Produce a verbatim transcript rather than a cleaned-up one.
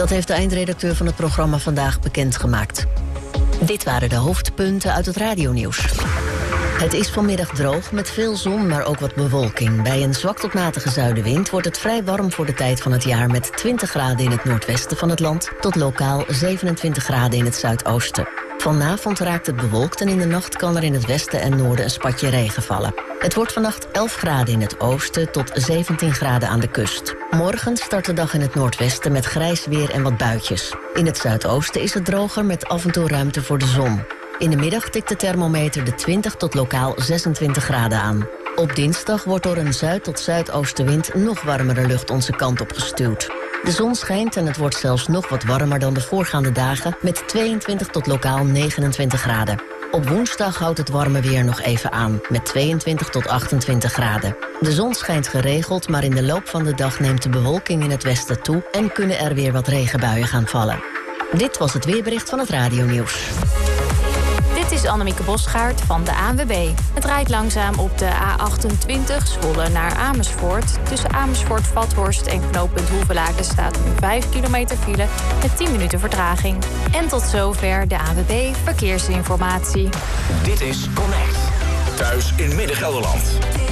Dat heeft de eindredacteur van het programma vandaag bekendgemaakt. Dit waren de hoofdpunten uit het radionieuws. Het is vanmiddag droog met veel zon, maar ook wat bewolking. Bij een zwak tot matige zuidenwind wordt het vrij warm voor de tijd van het jaar... met twintig graden in het noordwesten van het land... tot lokaal zevenentwintig graden in het zuidoosten. Vanavond raakt het bewolkt en in de nacht kan er in het westen en noorden een spatje regen vallen. Het wordt vannacht elf graden in het oosten tot zeventien graden aan de kust. Morgen start de dag in het noordwesten met grijs weer en wat buitjes. In het zuidoosten is het droger met af en toe ruimte voor de zon. In de middag tikt de thermometer de twintig tot lokaal zesentwintig graden aan. Op dinsdag wordt door een zuid- tot zuidoostenwind nog warmere lucht onze kant op gestuwd. De zon schijnt en het wordt zelfs nog wat warmer dan de voorgaande dagen... met tweeëntwintig tot lokaal negenentwintig graden. Op woensdag houdt het warme weer nog even aan, met tweeëntwintig tot achtentwintig graden. De zon schijnt geregeld, maar in de loop van de dag neemt de bewolking in het westen toe... en kunnen er weer wat regenbuien gaan vallen. Dit was het weerbericht van het radionieuws. Dit is Annemieke Bosgaard van de A N W B. Het rijdt langzaam op de A achtentwintig Zwolle naar Amersfoort. Tussen Amersfoort, Vathorst en knooppunt Hoevelaken staat nu vijf kilometer file met tien minuten vertraging. En tot zover de A N W B Verkeersinformatie. Dit is Connect. Thuis in Midden-Gelderland.